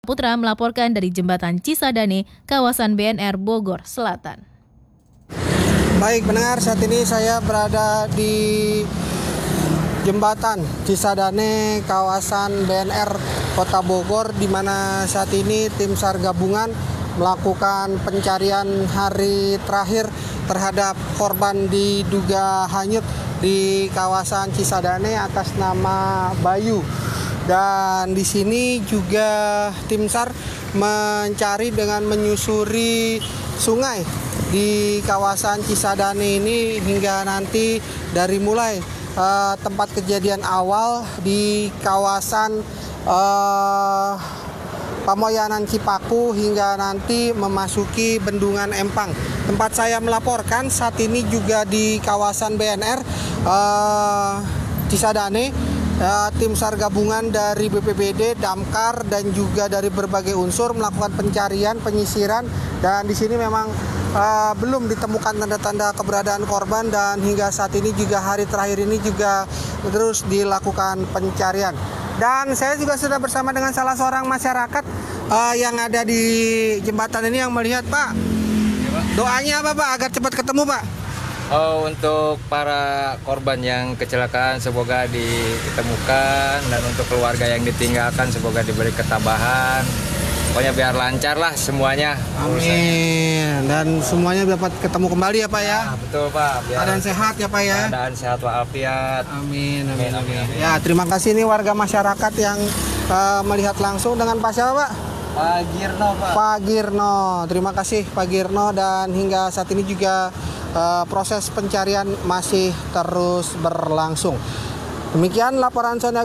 Putra melaporkan dari Jembatan Cisadane, kawasan BNR Bogor Selatan. Baik pendengar, saat ini saya berada di Jembatan Cisadane, kawasan BNR Kota Bogor, di mana saat ini tim SAR gabungan melakukan pencarian hari terakhir terhadap korban diduga hanyut di kawasan Cisadane atas nama Bayu. Dan di sini juga tim SAR mencari dengan menyusuri sungai di kawasan Cisadane ini hingga nanti dari mulai tempat kejadian awal di kawasan Pamoyanan Cipaku hingga nanti memasuki Bendungan Empang. Tempat saya melaporkan saat ini juga di kawasan BNR Cisadane. Tim SAR gabungan dari BPBD, Damkar, dan juga dari berbagai unsur melakukan pencarian, penyisiran, dan di sini memang belum ditemukan tanda-tanda keberadaan korban, dan hingga saat ini juga hari terakhir ini juga terus dilakukan pencarian. Dan saya juga sudah bersama dengan salah seorang masyarakat yang ada di jembatan ini yang melihat. Pak, doanya apa Pak agar cepat ketemu Pak? Untuk para korban yang kecelakaan semoga ditemukan, dan untuk keluarga yang ditinggalkan semoga diberi ketabahan. Pokoknya biar lancar lah semuanya. Amin. Dan semuanya dapat ketemu kembali ya Pak ya? Nah, betul Pak. Keadaan sehat ya Pak ya? Keadaan sehat walafiat. Amin. Ya, terima kasih nih warga masyarakat yang melihat langsung dengan Pak siapa Pak? Pak Girno Pak. Pak Girno. Terima kasih Pak Girno, dan hingga saat ini juga proses pencarian masih terus berlangsung. Demikian laporan saya.